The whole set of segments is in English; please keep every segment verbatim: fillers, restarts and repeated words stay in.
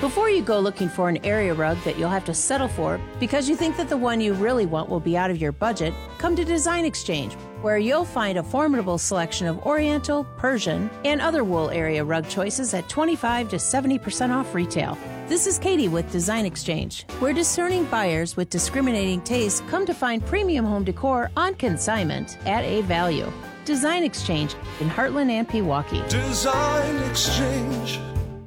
Before you go looking for an area rug that you'll have to settle for because you think that the one you really want will be out of your budget, come to Design Exchange, where you'll find a formidable selection of Oriental, Persian, and other wool area rug choices at twenty-five to seventy percent off retail. This is Katie with Design Exchange, where discerning buyers with discriminating tastes come to find premium home decor on consignment at a value. Design Exchange in Heartland and Pewaukee. Design Exchange.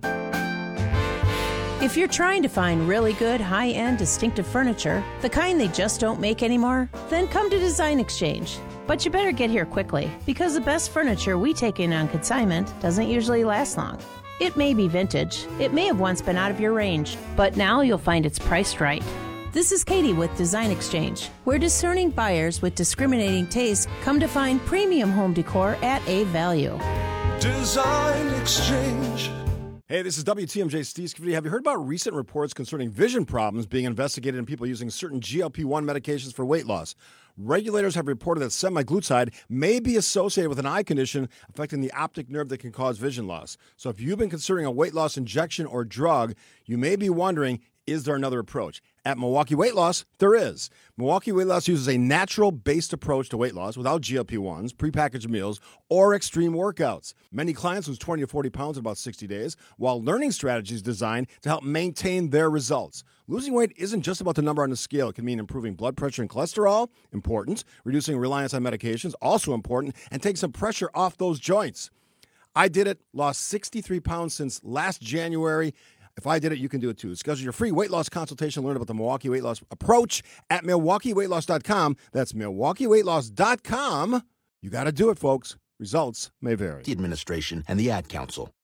If you're trying to find really good, high-end, distinctive furniture, the kind they just don't make anymore, then come to Design Exchange. But you better get here quickly, because the best furniture we take in on consignment doesn't usually last long. It may be vintage, it may have once been out of your range, but now you'll find it's priced right. This is Katie with Design Exchange, where discerning buyers with discriminating tastes come to find premium home decor at a value. Design Exchange. Hey, this is W T M J Steve Scavidi. Have you heard about recent reports concerning vision problems being investigated in people using certain G L P one medications for weight loss? Regulators have reported that semaglutide may be associated with an eye condition affecting the optic nerve that can cause vision loss. So if you've been considering a weight loss injection or drug, you may be wondering, is there another approach? At Milwaukee Weight Loss, there is. Milwaukee Weight Loss uses a natural-based approach to weight loss without G L P ones, prepackaged meals, or extreme workouts. Many clients lose twenty to forty pounds in about sixty days, while learning strategies designed to help maintain their results. Losing weight isn't just about the number on the scale. It can mean improving blood pressure and cholesterol, important, reducing reliance on medications, also important, and taking some pressure off those joints. I did it, lost sixty-three pounds since last January. If I did it, you can do it too. Schedule your free weight loss consultation. Learn about the Milwaukee Weight Loss approach at Milwaukee Weight Loss dot com. That's Milwaukee Weight Loss dot com. You got to do it, folks. Results may vary. The administration and the Ad Council.